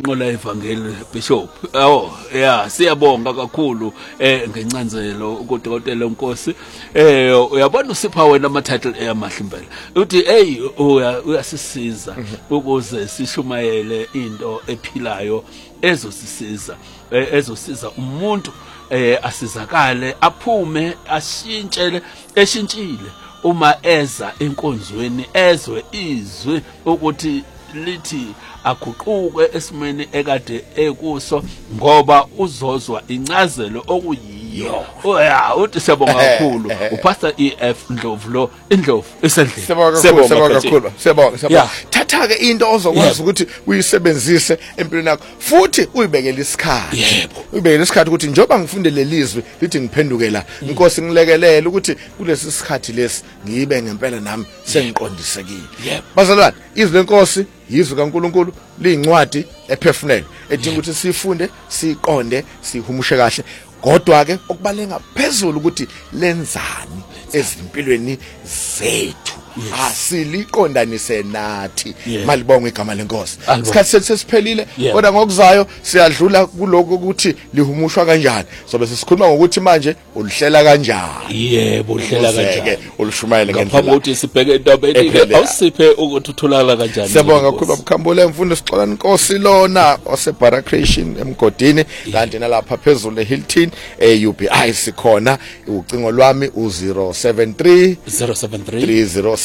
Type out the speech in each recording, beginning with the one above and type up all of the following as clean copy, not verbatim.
uNqola Evangeli Bishop. Yeah, siyabonga kakhulu ngencanzelo kuDokotela Nkosi. Uyabona usipha wena ama title amahle impela. Uthi uyasisiza ukuze sishumayele into ephilayo ezosisiza umuntu asizakale aphume eshintshile uma eza enkonzweni ezwe izwi ukuthi lithi aguquke esimeni ekade ekuso ngoba uzozwa incazelo okuyiyo. Uthi siyabonga kakhulu uPastor EF Ndlovu lo Indlovu esendlini. Siyabonga. Thatha ke into ozokwazi ukuthi uyisebenzise empilweni yakho futhi uyibekele isikhathi. Uyibekele isikhathi ukuthi njoba ngifunde lelizwi lithi ngiphenduke la inkosi ngilekelele ukuthi kulesi sikhathi lesi ngibe ngempela nami sengiqondisekile. Bazalwane, izwi lenkosi yizwi kaNkuluNkulu liyincwadi ephefumulelwe edinga ukuthi sifunde, siqonde, sihumushe kahle. Kodwa ke okubalenga phezulu ukuthi lenzani ezimpilweni zethu asiliqondanise nathi. Malibonga igama lenkosi. Isikhathi sethu sesiphelile kodwa ngokuzayo siyadlula kuloko ukuthi lihumushwa kanjani. Sobe sesikhuluma ngokuthi manje ulihlela kanjani. Yebo, ulihlela kanjani. Ulishumayele ngendlela. Ngaphambi kokuthi sibheke indaba awusiphe ukuthi utholakala kanjani. Siyabonga kakhulu abakhambule emfundo sixola inkosi lona osebara creation emgodini kanti nalapha phezulu eHilton UBI sikhona ucingo lwami u073 306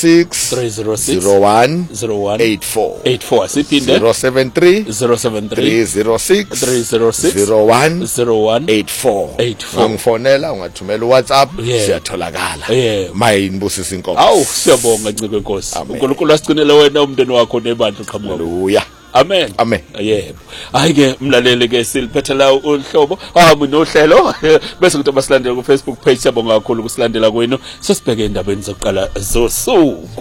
0184 siphinde 073 306 0184 ungifonela ungathumela uWhatsApp siyatholakala mayinibusisa inkosi. Siyabonga ncike Nkosi. uNkulunkulu asigcinele wena umndeni wakho nebandla uqhamuka. Haleluya. Amen. Yebo. Hayi ke mlaleli ke siliphethe la uhlobo nohlelo bese kuthi basilandele ku Facebook page. Siyabonga kakhulu ukusilandela kwenu. Sesibheke indabeni zokuqala zosuku.